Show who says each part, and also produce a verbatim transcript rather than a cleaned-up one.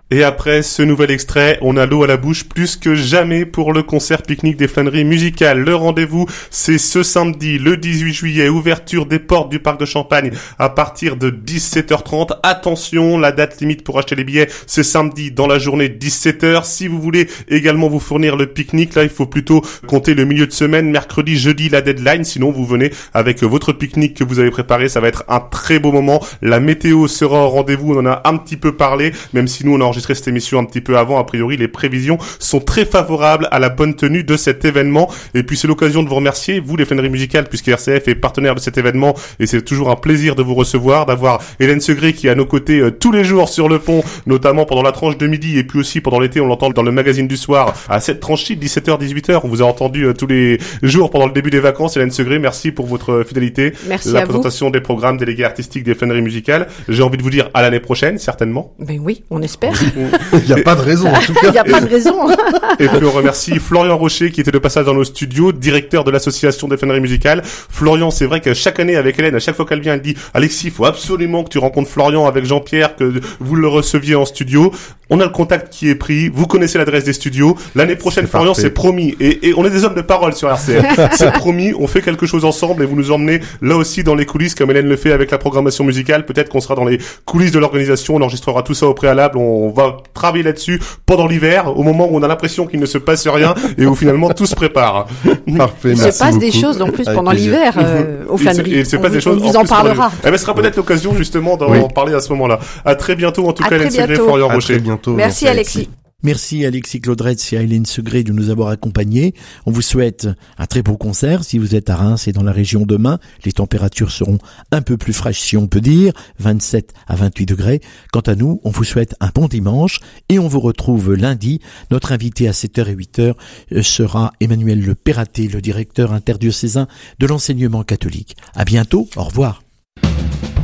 Speaker 1: Et après ce nouvel extrait, on a l'eau à la bouche plus que jamais pour le concert pique-nique des flâneries musicales. Le rendez-vous, c'est ce samedi, le dix-huit juillet, ouverture des portes du parc de Champagne à partir de dix-sept heures trente. Attention, la date limite pour acheter les billets, c'est samedi dans la journée dix-sept heures. Si vous voulez également vous fournir le pique-nique, là, il faut plutôt compter le milieu de semaine, mercredi, jeudi, la deadline. Sinon, vous venez avec votre pique-nique que vous avez préparé. Ça va être un très beau moment. La météo sera au rendez-vous. On en a un petit peu parlé, même si nous, on a enregistré cette émission un petit peu avant. A priori, les prévisions sont très favorables à la bonne tenue de cet événement. Et puis, c'est l'occasion de vous remercier, vous, les flâneries musicales, puisque R C F est partenaire de cet événement. Et c'est toujours un plaisir de vous recevoir, d'avoir Hélène Segré qui est à nos côtés euh, tous les jours sur le pont, notamment pendant la tranche de midi et puis aussi pendant l'été, on l'entend dans le magazine du soir à cette tranche-ci, dix-sept heures, dix-huit heures. On vous a entendu euh, tous les jours pendant le début des vacances. Hélène Segré, merci pour votre fidélité.
Speaker 2: Merci
Speaker 1: la
Speaker 2: à
Speaker 1: présentation
Speaker 2: vous.
Speaker 1: Des programmes délégués artistiques des flâneries musicales. J'ai envie de vous dire à l'année prochaine, certainement.
Speaker 2: Ben oui, on espère.
Speaker 3: Il n'y a pas de raison, en tout cas.
Speaker 2: Il n'y a pas de raison.
Speaker 1: Et puis on remercie Florian Rocher qui était de passage dans nos studios, directeur de l'association des flâneries musicales. Florian, c'est vrai que chaque année avec Hélène, à chaque fois qu'elle vient, elle dit « Alexis, il faut absolument que tu rencontres Florian avec Jean-Pierre, que vous le receviez en studio. » On a le contact qui est pris, vous connaissez l'adresse des studios. L'année prochaine, c'est Florian, parfait. C'est promis. Et, et on est des hommes de parole sur R C F. C'est promis, on fait quelque chose ensemble et vous nous emmenez là aussi dans les coulisses comme Hélène le fait avec la programmation musicale. Peut-être qu'on sera dans les coulisses de l'organisation, on enregistrera tout ça au préalable, on va travailler là-dessus pendant l'hiver, au moment où on a l'impression qu'il ne se passe rien et où finalement tout se prépare.
Speaker 3: Parfait,
Speaker 2: il
Speaker 3: merci
Speaker 2: se passe
Speaker 3: beaucoup.
Speaker 2: des choses en plus
Speaker 3: Avec
Speaker 2: pendant
Speaker 3: plaisir.
Speaker 2: l'hiver euh, aux flâneries.
Speaker 1: Il se passe des
Speaker 2: on,
Speaker 1: choses
Speaker 2: on vous
Speaker 1: en,
Speaker 2: en
Speaker 1: plus
Speaker 2: parlera.
Speaker 1: Eh ben, ce sera peut-être ouais. l'occasion justement d'en oui. parler à ce moment-là. À très bientôt en tout
Speaker 2: à
Speaker 1: cas, Hélène Segré, Florian Rocher.
Speaker 3: À très bientôt.
Speaker 2: Merci, merci Alexis. Alexis.
Speaker 4: Merci Alexis Claudretz et à Hélène Segré de nous avoir accompagnés. On vous souhaite un très beau concert. Si vous êtes à Reims et dans la région demain, les températures seront un peu plus fraîches si on peut dire, vingt-sept à vingt-huit degrés. Quant à nous, on vous souhaite un bon dimanche et on vous retrouve lundi. Notre invité à sept heures et huit heures sera Emmanuel Le Perraté, le directeur interdiocésain de l'enseignement catholique. À bientôt, au revoir.